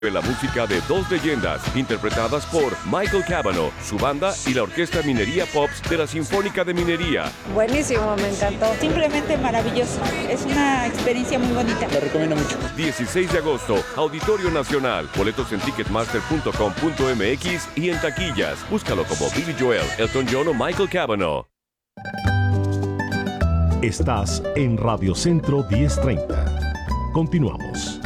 La música de dos leyendas, interpretadas por Michael Cavanaugh, su banda y la Orquesta Minería Pops de la Sinfónica de Minería. Buenísimo, me encantó. Simplemente maravilloso. Es una experiencia muy bonita. La recomiendo mucho. 16 de agosto, Auditorio Nacional. Boletos en ticketmaster.com.mx y en taquillas. Búscalo como Billy Joel, Elton John o Michael Cavanaugh. Estás en Radio Centro 1030. Continuamos.